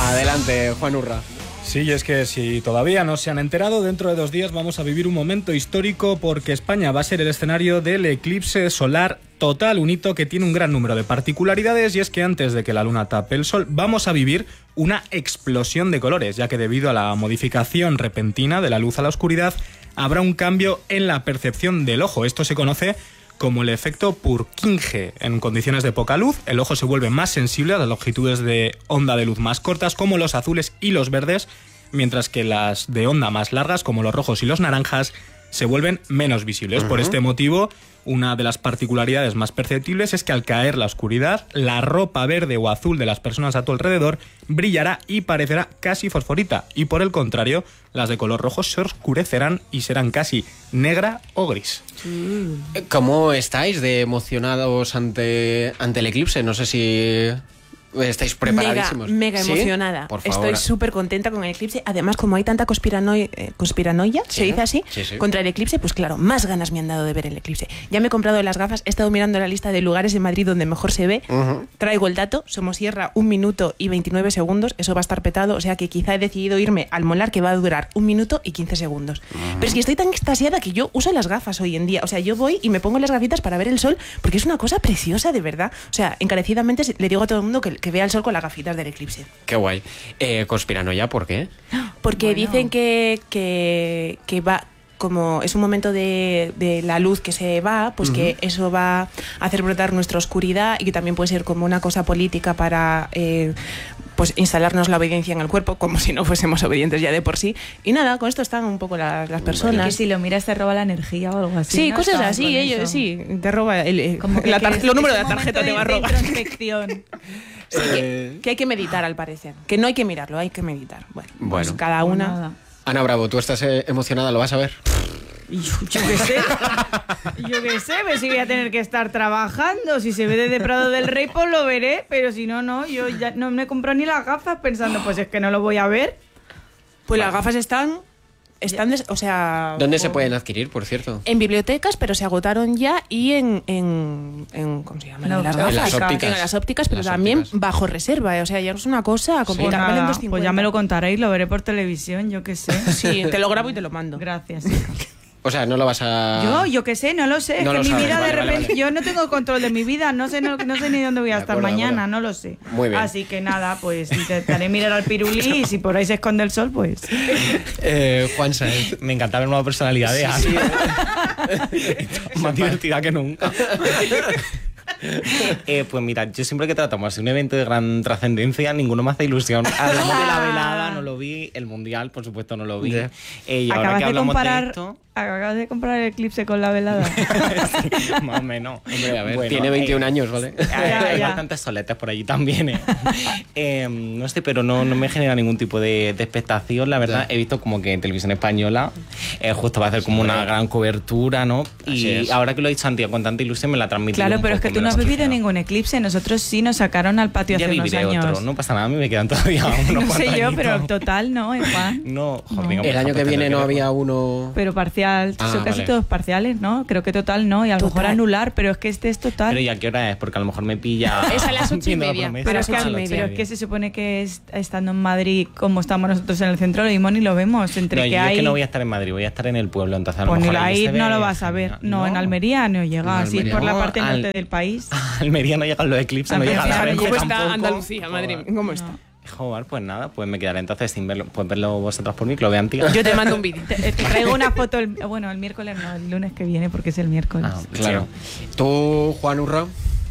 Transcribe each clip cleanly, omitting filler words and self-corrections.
Adelante, Juan Urra. Sí, y es que si todavía no se han enterado, dentro de 2 días vamos a vivir un momento histórico porque España va a ser el escenario del eclipse solar total, un hito que tiene un gran número de particularidades, y es que antes de que la luna tape el sol vamos a vivir una explosión de colores, ya que debido a la modificación repentina de la luz a la oscuridad habrá un cambio en la percepción del ojo. Esto se conoce como el efecto Purkinje. En condiciones de poca luz, el ojo se vuelve más sensible a las longitudes de onda de luz más cortas, como los azules y los verdes, mientras que las de onda más largas, como los rojos y los naranjas, se vuelven menos visibles. Por este motivo, una de las particularidades más perceptibles es que al caer la oscuridad, la ropa verde o azul de las personas a tu alrededor brillará y parecerá casi fosforita, y por el contrario, las de color rojo se oscurecerán y serán casi negra o gris. ¿Cómo estáis de emocionados ante el eclipse? No sé si estáis preparadísimos. Mega ¿Sí? emocionada. Por favor. Estoy súper contenta con el eclipse. Además, como hay tanta conspiranoia, Sí, se dice así, sí. contra el eclipse, pues claro, más ganas me han dado de ver el eclipse. Ya me he comprado las gafas, he estado mirando la lista de lugares de Madrid donde mejor se ve. Traigo el dato, Somosierra 1 minuto y 29 segundos, eso va a estar petado, o sea que quizá he decidido irme al Molar, que va a durar 1 minuto y 15 segundos. Pero es que estoy tan extasiada que yo uso las gafas hoy en día. O sea, yo voy y me pongo las gafitas para ver el sol, porque es una cosa preciosa, de verdad. O sea, encarecidamente le digo a todo el mundo que vea el sol con las gafitas del eclipse. Qué guay. ¿Conspiranoia por qué? Porque dicen que va, como es un momento de la luz que se va, pues que eso va a hacer brotar nuestra oscuridad, y que también puede ser como una cosa política para pues instalarnos la obediencia en el cuerpo, como si no fuésemos obedientes ya de por sí. Y nada, con esto están un poco las personas. Que si lo miras te roba la energía o algo así. Sí, ¿no? cosas Estaban así, con ellos eso. sí, te roba Como que los números de la es un tarjeta te va a momento robar. de introspección. Sí, que hay que meditar, al parecer. Que no hay que mirarlo, hay que meditar. Bueno. Pues cada una. Nada. Ana Bravo, ¿tú estás emocionada? ¿Lo vas a ver? Yo qué sé, pues si voy a tener que estar trabajando. Si se ve desde Prado del Rey, pues lo veré, pero si no, no. Yo ya no me compro ni las gafas pensando, pues es que no lo voy a ver. Pues las gafas están o sea... ¿Dónde se pueden adquirir, por cierto? En bibliotecas, pero se agotaron ya, y en ¿cómo se llama? No, En las en gafas. las ópticas. En las ópticas, pero Las también ópticas. bajo reserva. O sea, ya no es una cosa Pues, complicada. nada, Valen 2,50. pues ya me lo contaréis, lo veré por televisión, yo qué sé. Sí, te lo grabo y te lo mando. Gracias, hija. O sea, no lo vas a... Yo qué sé, no lo sé. No es lo que mi sabes, vida vale, de vale, repente... vale. Yo no tengo control de mi vida, no sé ni dónde voy a De estar acuerdo, de mañana, acuerdo. no lo sé. Muy bien. Así que nada, pues intentaré mirar al pirulí, y si por ahí se esconde el sol, pues... Juan Saez. Me encanta ver nueva personalidad de Ana. Más divertida que nunca. Pues mira, yo siempre que tratamos de un evento de gran trascendencia, ninguno me hace ilusión. Hablamos de la velada, no lo vi. El mundial, por supuesto, no lo vi. Ya. Y ahora Acabas que de hablamos comparar... de esto... Acabas de comparar el eclipse con la velada. Sí, más o menos. Hombre, a ver, Bueno, tiene 21 años, ¿vale? Ya, Hay ya. bastantes soletes por allí también. No sé, pero no me genera ningún tipo de expectación. La verdad, Ya. he visto como que en Televisión Española justo va a hacer como una gran cobertura, ¿no? Así Y es. ahora que lo ha dicho Santiago con tanta ilusión, me la ha transmitido. Claro, un pero es poco, que tú me no lo has vivido ilusionado. ningún eclipse. Nosotros sí nos sacaron al patio Ya hace unos viviré años. otro, no pasa nada, a mí me quedan todavía unos No sé cuantos yo, pero añitos. total no, Juan. No, joder, No. venga, El pues, año que pues, viene te no lo había uno... Pero parcial, Ah, son casi vale. todos parciales, ¿no? Creo que total no, y a lo mejor Total. anular, pero es que este es total. Pero ¿y a qué hora es? Porque a lo mejor me pilla... Es a las 8:30, viendo la promesa. Pero a es, las que, 8:30. pero es que se supone que estando en Madrid, como estamos nosotros en el centro, lo mismo ni lo vemos. Entre No, que yo hay... es que no voy a estar en Madrid, voy a estar en el pueblo, entonces a lo Pues mejor ahí se no ve lo vas a ver. genial. No, en Almería no No, llega, así Almería. por la No, parte norte del país. Almería no llegan los eclipses, no llega la Almería no Renfe ¿Cómo llega. está tampoco. Andalucía, madre mía? ¿Cómo está? Joder, pues nada, pues me quedaré entonces sin verlo. Pues verlo vosotros por mí, que lo vean, tío. Yo te mando un vídeo. Te traigo una foto, bueno, el miércoles no, el lunes que viene, porque es el miércoles. Ah, Claro. ¿Tú, Juan Urra?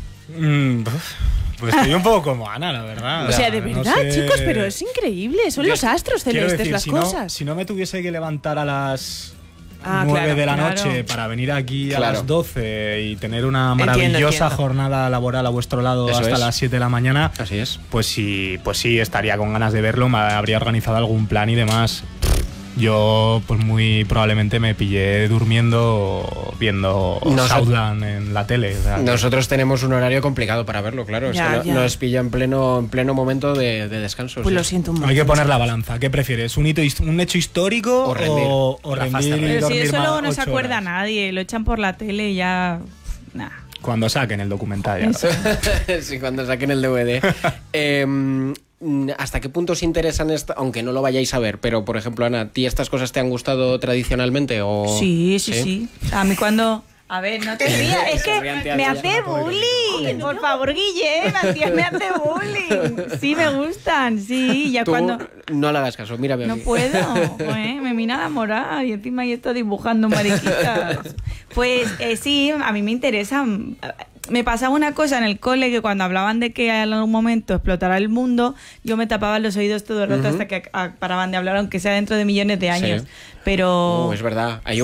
Pues estoy un poco como Ana, la verdad. O sea, de no verdad, sé. chicos, pero es increíble. Son Yo- los astros quiero celestes decir, las si cosas. si no me tuviese que levantar a las 9 claro, de la claro. noche para venir aquí a Claro. las 12 y tener una Entiendo, maravillosa entiendo. jornada laboral a vuestro lado Eso hasta es. las 7 de la mañana, Así es. pues sí, estaría con ganas de verlo, me habría organizado algún plan y demás. Yo, pues muy probablemente me pillé durmiendo viendo Southland en la tele. O sea, Nosotros tenemos un horario complicado para verlo, claro. Ya, es que ya. nos pilla en pleno momento de descanso. Pues sí. lo siento un montón. hay que poner la balanza. ¿Qué prefieres? ¿Un hecho histórico O rendir. o La fase rendir y rendir. Pero si dormir eso más luego no se 8 acuerda horas? nadie, lo echan por la tele y ya... Nah. Cuando saquen el documental. Ya. Sí, cuando saquen el DVD. ¿hasta qué punto os interesan, aunque no lo vayáis a ver? Pero, por ejemplo, Ana, ¿a ti estas cosas te han gustado tradicionalmente? O... Sí. A mí cuando... A ver, no te rías, es que me hace bullying. Por favor, Guille, Matías me hace bullying. Sí, me gustan, sí, ya Tú cuando... no le hagas caso, mírame No aquí. puedo, me mina la moral y encima yo estoy dibujando mariquitas. Pues sí, a mí me interesan. Me pasaba una cosa en el cole que cuando hablaban de que en algún momento explotará el mundo, yo me tapaba los oídos todo el rato hasta que paraban de hablar, aunque sea dentro de millones de años. Sí. Pero... Es verdad, hay un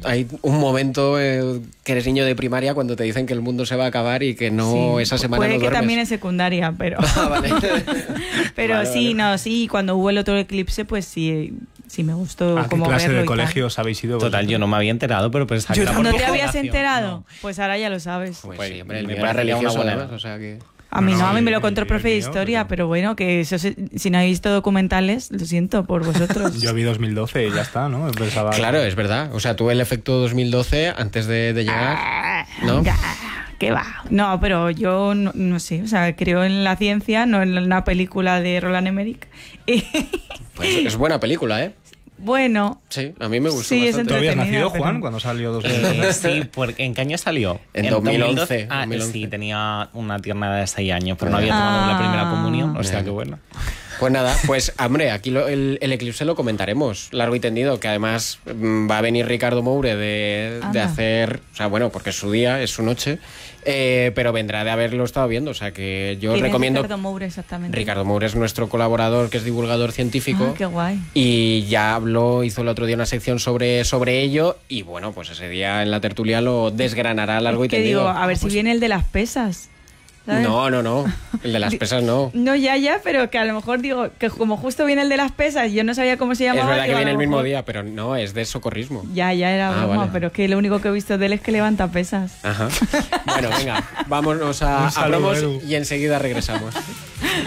momento que eres niño de primaria cuando te dicen que el mundo se va a acabar y que no, esa semana puede no que duermes. también es secundaria, pero... Ah, vale. Pero Vale, sí, vale. no, sí, cuando hubo el otro eclipse, pues sí me gustó ¿A qué como clase verlo de y tal. colegio os habéis ido? Total, yo no me había enterado, pero pensaba que era por ¿No te mi habías generación. enterado? No. Pues ahora ya lo sabes. Pues Pues sí, hombre, el me mío era parecería una religioso, buena además, edad. o sea que... A mí no, a mí me lo el contó el profe de mío, historia, pero- pero bueno, que eso si no habéis visto documentales, lo siento por vosotros. Yo vi 2012 y ya está, ¿no? Pensaba... Claro, es verdad. O sea, tú el efecto 2012, antes de llegar, ¿no? ¿Qué va? No, pero yo no sé, o sea, creo en la ciencia, no en una película de Roland Emmerich. Y, Pues es buena película, ¿eh? bueno, Sí, a mí me gustó Sí, es bastante. ¿Tú habías entretenida, nacido, pero- Juan, cuando salió 2012? Sí, ¿en qué año salió? En 2011. Ah, 2011. sí, tenía una tierna edad de 6 años, pero no había tomado la primera comunión, o sea que bueno. Pues nada, pues hombre, aquí el eclipse lo comentaremos largo y tendido, que además va a venir Ricardo Moure de Anda. hacer, o sea, bueno, porque es su día, es su noche, pero vendrá de haberlo estado viendo, o sea que yo os ¿quién es recomiendo... Ricardo Moure exactamente? Ricardo Moure es nuestro colaborador, que es divulgador científico. Ah, qué guay. Y ya hizo el otro día una sección sobre ello y bueno, pues ese día en la tertulia lo desgranará largo y Que tendido. digo, a ver si viene el de las pesas. ¿sabes? No, el de las pesas no. No, ya, pero que a lo mejor digo que como justo viene el de las pesas, yo no sabía cómo se Es llamaba. verdad que digo, a viene lo el mismo mejor- día, pero no, es de socorrismo. Ya era Ah, broma, vale. pero es que lo único que he visto de él es que levanta pesas. Ajá. Bueno, venga, vámonos a Un saludo, promos Edu. y enseguida regresamos.